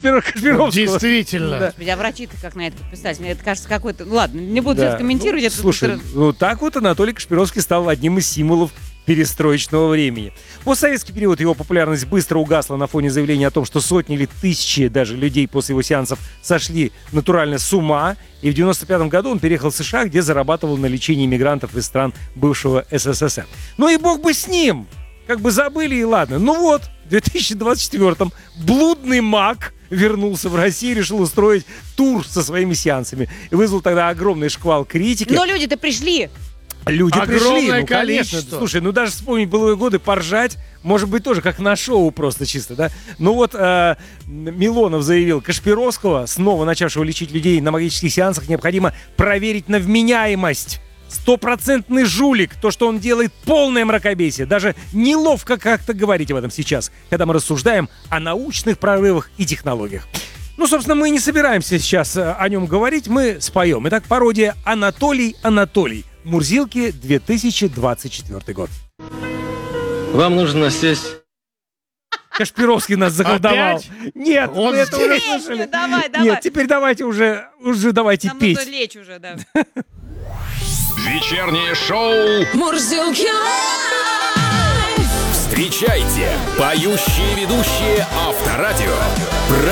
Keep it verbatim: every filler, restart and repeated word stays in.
Кашпиров, Кашпировского. Действительно. Да. Господи, а врачи-то как на это подписались? Мне это кажется какой-то... Ну, ладно, не буду Да. это комментировать. Ну, это слушай, тут- ну так вот Анатолий Кашпировский стал одним из символов перестроечного времени. В постсоветский период его популярность быстро угасла на фоне заявления о том, что сотни или тысячи даже людей после его сеансов сошли натурально с ума. И в девяносто пятом году он переехал в США, где зарабатывал на лечении мигрантов из стран бывшего СССР. Ну и бог бы с ним! Как бы забыли и ладно. Ну вот, в две тысячи двадцать четвёртом блудный маг вернулся в Россию и решил устроить тур со своими сеансами. И вызвал тогда огромный шквал критики. Но люди-то пришли. Люди пришли, Огромное ну, конечно. количество. Слушай, ну даже вспомнить былые годы, поржать, может быть, тоже как на шоу просто чисто, да? Ну вот э, Милонов заявил, Кашпировского, снова начавшего лечить людей на магических сеансах, необходимо проверить на вменяемость. Стопроцентный жулик. То, что он делает, полное мракобесие. Даже неловко как-то говорить об этом сейчас, когда мы рассуждаем о научных прорывах и технологиях. Ну, собственно, мы не собираемся сейчас э, о нем говорить, мы споем. Итак, пародия «Анатолий Анатолий». Мурзилки, две тысячи двадцать четвёртый год. Вам нужно сесть. Кашпировский нас заколдовал. Опять? Нет, Он мы это уже здесь. слышали. Ну, давай, давай. Нет, теперь давайте уже, уже давайте Нам петь. нужно лечь уже, да. Вечернее шоу. Мурзилки лайф. Встречайте, поющие ведущие Авторадио.